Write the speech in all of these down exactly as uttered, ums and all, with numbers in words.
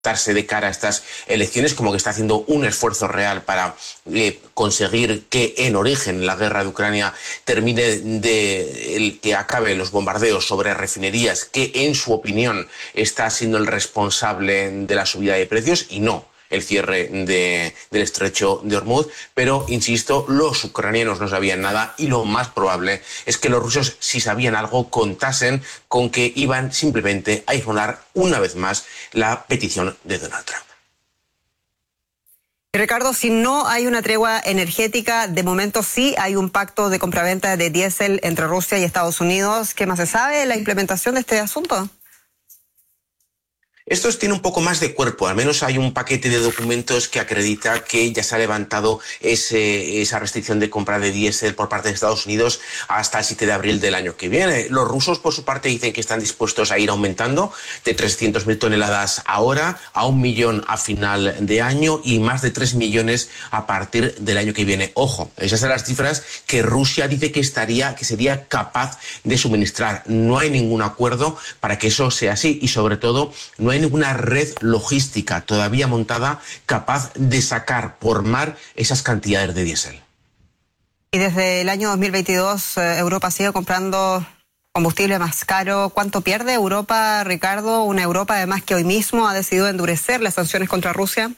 de cara a estas elecciones, como que está haciendo un esfuerzo real para eh, conseguir que en origen la guerra de Ucrania termine de el, que acabe los bombardeos sobre refinerías, que en su opinión está siendo el responsable de la subida de precios y no el cierre de, del estrecho de Hormuz, pero, insisto, los ucranianos no sabían nada y lo más probable es que los rusos, si sabían algo, contasen con que iban simplemente a ignorar una vez más la petición de Donald Trump. Ricardo, si no hay una tregua energética, de momento sí hay un pacto de compraventa de diésel entre Rusia y Estados Unidos. ¿Qué más se sabe de la implementación de este asunto? Esto tiene un poco más de cuerpo, al menos hay un paquete de documentos que acredita que ya se ha levantado ese, esa restricción de compra de diésel por parte de Estados Unidos hasta el siete de abril del año que viene. Los rusos, por su parte, dicen que están dispuestos a ir aumentando de trescientas mil toneladas ahora a un millón a final de año y más de tres millones a partir del año que viene. Ojo, esas son las cifras que Rusia dice que, estaría, que sería capaz de suministrar. No hay ningún acuerdo para que eso sea así y, sobre todo, no hay ninguna red logística todavía montada capaz de sacar por mar esas cantidades de diésel. Y desde el año dos mil veintidós eh, Europa sigue comprando combustible más caro. ¿Cuánto pierde Europa, Ricardo? Una Europa además que hoy mismo ha decidido endurecer las sanciones contra Rusia.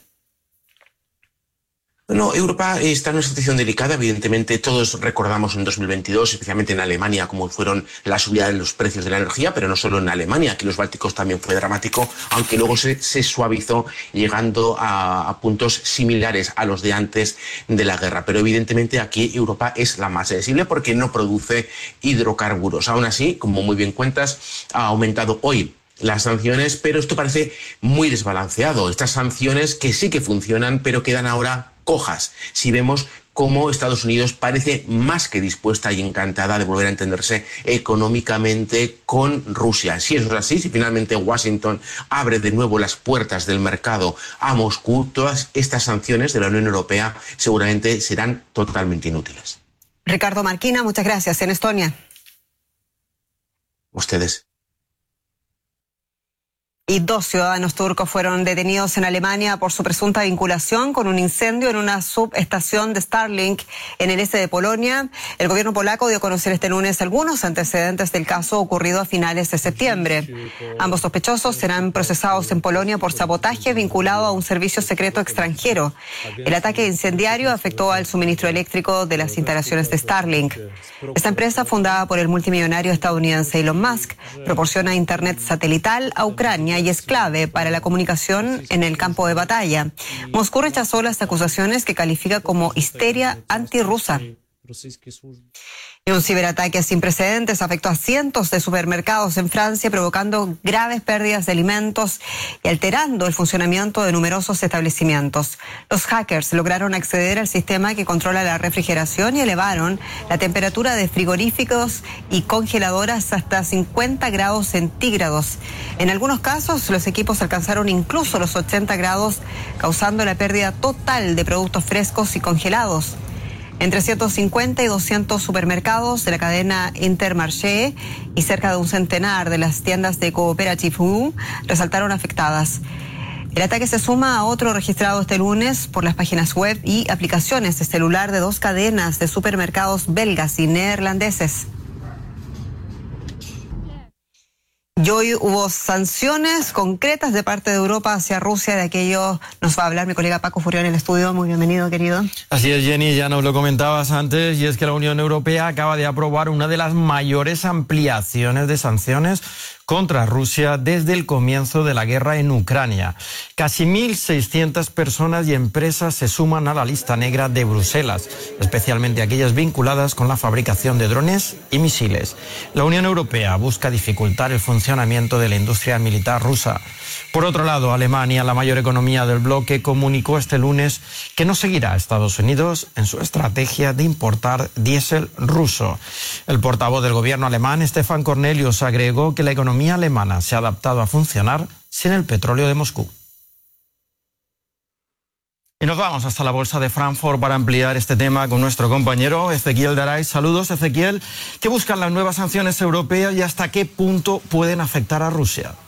Bueno, Europa está en una situación delicada, evidentemente todos recordamos en dos mil veintidós, especialmente en Alemania, cómo fueron la subida de los precios de la energía, pero no solo en Alemania, aquí en los Bálticos también fue dramático, aunque luego se, se suavizó llegando a, a puntos similares a los de antes de la guerra. Pero evidentemente aquí Europa es la más sensible porque no produce hidrocarburos. Aún así, como muy bien cuentas, ha aumentado hoy las sanciones, pero esto parece muy desbalanceado. Estas sanciones que sí que funcionan, pero quedan ahora cojas. Si vemos cómo Estados Unidos parece más que dispuesta y encantada de volver a entenderse económicamente con Rusia. Si eso es así, si finalmente Washington abre de nuevo las puertas del mercado a Moscú, todas estas sanciones de la Unión Europea seguramente serán totalmente inútiles. Ricardo Marquina, muchas gracias. En Estonia. Ustedes. Y dos ciudadanos turcos fueron detenidos en Alemania por su presunta vinculación con un incendio en una subestación de Starlink en el este de Polonia. El gobierno polaco dio a conocer este lunes algunos antecedentes del caso ocurrido a finales de septiembre. Ambos sospechosos serán procesados en Polonia por sabotaje vinculado a un servicio secreto extranjero. El ataque incendiario afectó al suministro eléctrico de las instalaciones de Starlink. Esta empresa, fundada por el multimillonario estadounidense Elon Musk, proporciona internet satelital a Ucrania y es clave para la comunicación en el campo de batalla. Moscú rechazó las acusaciones que califica como histeria antirrusa. Y un ciberataque sin precedentes afectó a cientos de supermercados en Francia, provocando graves pérdidas de alimentos y alterando el funcionamiento de numerosos establecimientos. Los hackers lograron acceder al sistema que controla la refrigeración y elevaron la temperatura de frigoríficos y congeladoras hasta cincuenta grados centígrados. En algunos casos, los equipos alcanzaron incluso los ochenta grados, causando la pérdida total de productos frescos y congelados. Entre ciento cincuenta y doscientos supermercados de la cadena Intermarché y cerca de un centenar de las tiendas de Cooperative U resultaron afectadas. El ataque se suma a otro registrado este lunes por las páginas web y aplicaciones de celular de dos cadenas de supermercados belgas y neerlandeses. Y hoy hubo sanciones concretas de parte de Europa hacia Rusia. De aquello nos va a hablar mi colega Paco Furrión en el estudio. Muy bienvenido, querido. Así es, Jenny, ya nos lo comentabas antes, y es que la Unión Europea acaba de aprobar una de las mayores ampliaciones de sanciones contra Rusia desde el comienzo de la guerra en Ucrania. Casi mil seiscientas personas y empresas se suman a la lista negra de Bruselas, especialmente aquellas vinculadas con la fabricación de drones y misiles. La Unión Europea busca dificultar el funcionamiento de la industria militar rusa. Por otro lado, Alemania, la mayor economía del bloque, comunicó este lunes que no seguirá a Estados Unidos en su estrategia de importar diésel ruso. El portavoz del gobierno alemán, Stefan Cornelius, agregó que la economía alemana se ha adaptado a funcionar sin el petróleo de Moscú. Y nos vamos hasta la bolsa de Frankfurt para ampliar este tema con nuestro compañero Ezequiel Daray. Saludos, Ezequiel. ¿Qué buscan las nuevas sanciones europeas y hasta qué punto pueden afectar a Rusia?